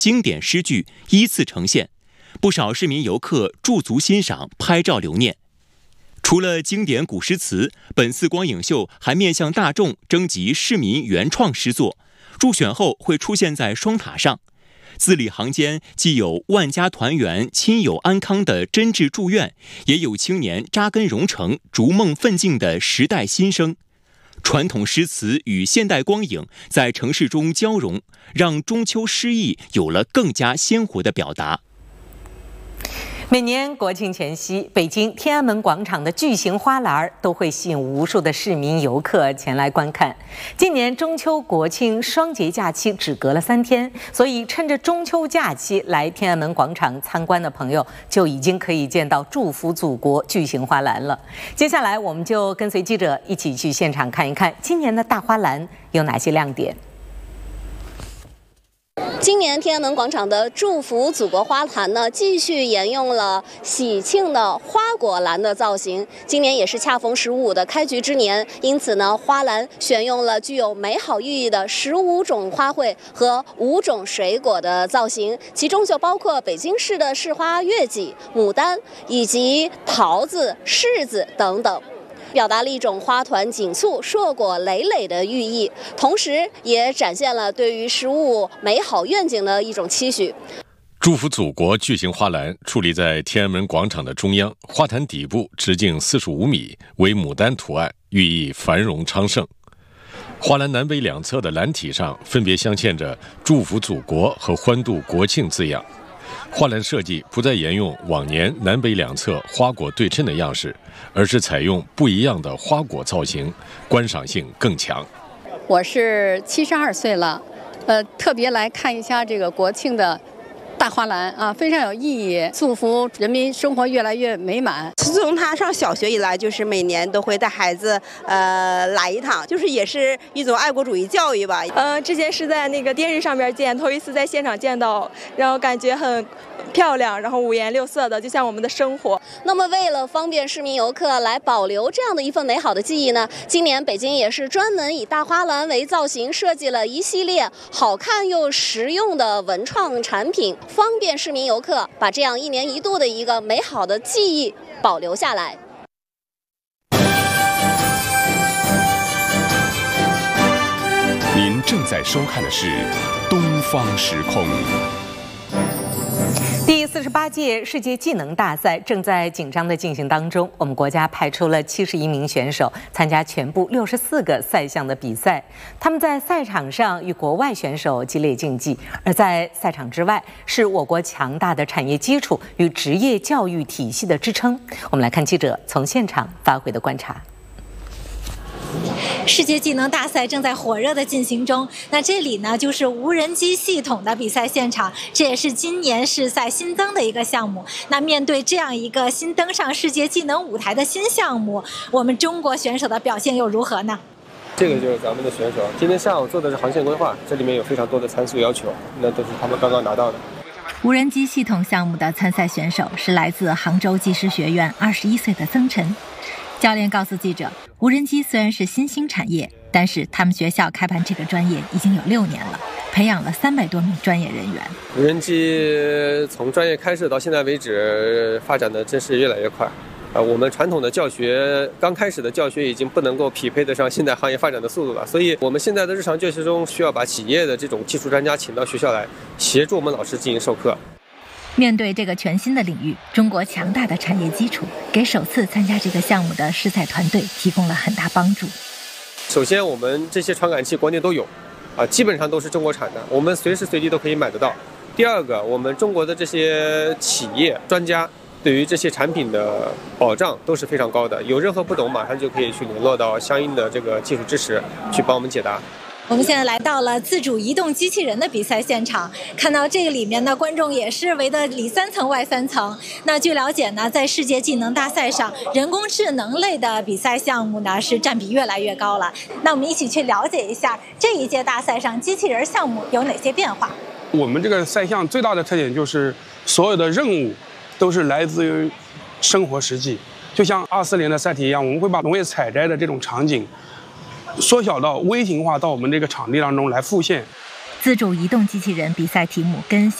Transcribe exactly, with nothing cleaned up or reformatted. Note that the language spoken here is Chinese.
经典诗句依次呈现，不少市民游客驻足欣赏、拍照留念。除了经典古诗词，本次光影秀还面向大众征集市民原创诗作，入选后会出现在双塔上。字里行间既有万家团圆、亲友安康的真挚祝愿，也有青年扎根蓉城、逐梦奋进的时代心声。传统诗词与现代光影在城市中交融，让中秋诗意有了更加鲜活的表达。 每年国庆前夕，北京天安门广场的巨型花篮都会吸引无数的市民游客前来观看。今年中秋国庆双节假期只隔了三天，所以趁着中秋假期来天安门广场参观的朋友就已经可以见到祝福祖国巨型花篮了。接下来我们就跟随记者一起去现场看一看今年的大花篮有哪些亮点。 今年天安门广场的祝福祖国花篮呢，继续沿用了喜庆的花果篮的造型。今年也是恰逢十五五的开局之年，因此呢，花篮选用了具有美好寓意的十五种花卉和五种水果的造型，其中就包括北京市的市花月季、牡丹以及桃子、柿子等等。表达了一种花团锦簇、硕果累累的寓意，同时也展现了对于十五五美好愿景的一种期许。 祝福祖国巨型花篮矗立在天安门广场的中央，花坛底部直径四十五米，为牡丹图案，寓意繁荣昌盛。花篮南北两侧的篮体上分别镶嵌着祝福祖国和欢度国庆字样。花篮设计不再沿用往年南北两侧花果对称的样式，而是采用不一样的花果造型，观赏性更强。 我是七十二岁了，呃，特别来看一下这个国庆的大花篮啊，非常有意义，祝福人民生活越来越美满。 自从他上小学以来，就是每年都会带孩子呃来一趟，就是也是一种爱国主义教育吧。 呃，之前是在那个电视上面见，头一次在现场见到，然后感觉很漂亮，然后五颜六色的，就像我们的生活。 那么为了方便市民游客来保留这样的一份美好的记忆呢，今年北京也是专门以大花篮为造型，设计了一系列好看又实用的文创产品，方便市民游客把这样一年一度的一个美好的记忆保留下来。 您正在收看的是东方时空。 第四十八届世界技能大赛正在紧张的进行当中，我们国家派出了七十一名选手参加全部六十四个赛项的比赛。他们在赛场上与国外选手激烈竞技，而在赛场之外是我国强大的产业基础与职业教育体系的支撑。我们来看记者从现场发回的观察。 世界技能大赛正在火热的进行中，那这里呢就是无人机系统的比赛现场，这也是今年世赛新增的一个项目。那面对这样一个新登上世界技能舞台的新项目，我们中国选手的表现又如何呢？ 这个就是咱们的选手，今天下午做的是航线规划，这里面有非常多的参数要求，那都是他们刚刚拿到的。 无人机系统项目的参赛选手是来自杭州技师学院二十一岁的曾晨。教练告诉记者，无人机虽然是新兴产业，但是他们学校开办这个专业已经有六年了，培养了三百多名专业人员。 无人机从专业开设到现在为止，发展的真是越来越快。啊，我们传统的教学刚开始的教学已经不能够匹配得上现代行业发展的速度了，所以我们现在的日常教学中需要把企业的这种技术专家请到学校来，协助我们老师进行授课。 面对这个全新的领域，中国强大的产业基础给首次参加这个项目的世赛团队提供了很大帮助。 首先，我们这些传感器国内都有，啊，基本上都是中国产的，我们随时随地都可以买得到。第二个，我们中国的这些企业专家对于这些产品的保障都是非常高的，有任何不懂，马上就可以去联络到相应的这个技术支持，去帮我们解答。 我们现在来到了自主移动机器人的比赛现场，看到这个里面的观众也是围的里三层外三层。那据了解呢，在世界技能大赛上，人工智能类的比赛项目呢是占比越来越高了。那我们一起去了解一下这一届大赛上机器人项目有哪些变化。 我们这个赛项最大的特点就是所有的任务都是来自于生活实际，就像二四年的赛题一样，我们会把农业采摘的这种场景缩小到微型化到我们这个场地当中来复现。 自主移动机器人比赛题目跟